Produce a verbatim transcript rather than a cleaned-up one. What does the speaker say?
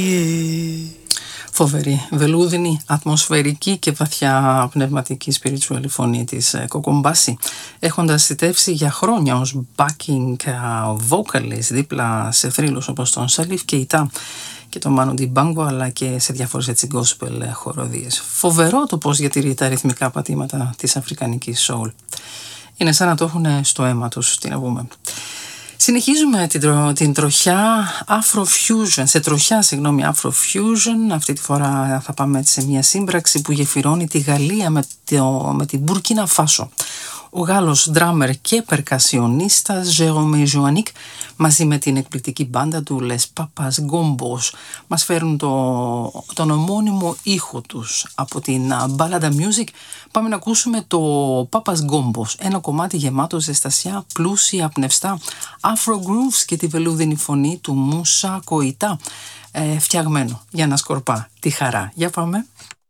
Φοβερή, βελούδινη, ατμοσφαιρική και βαθιά πνευματική spiritual φωνή της Κοκομπάση, έχοντας θητεύσει για χρόνια ως backing vocalist δίπλα σε θρύλους όπως τον Σαλίφ Κεϊτά και τον Μάνο Ντιμπάνγκο, αλλά και σε διάφορες έτσι gospel χοροδίες. Φοβερό το πώς διατηρεί τα ρυθμικά πατήματα της αφρικανικής soul. Είναι σαν να το έχουν στο αίμα τους, τι να πούμε. Συνεχίζουμε την, τρο, την τροχιά Afrofusion, σε τροχιά συγγνώμη Afrofusion. Αυτή τη φορά θα πάμε σε μια σύμπραξη που γεφυρώνει τη Γαλλία με, το, με την Μπουρκίνα Φάσο. Ο Γάλλος ντράμερ και περκασιονίστας Jérôme Joannick μαζί με την εκπληκτική μπάντα του Les Papas Gombos μας φέρουν το, τον ομώνυμο ήχο τους. Από την Balada Music πάμε να ακούσουμε το Papas Gombos, ένα κομμάτι γεμάτο ζεστασιά, πλούσια, πνευστά Afro Grooves και τη βελούδινη φωνή του Μούσα Κοϊτά, ε, φτιαγμένο για να σκορπά τη χαρά. Για πάμε.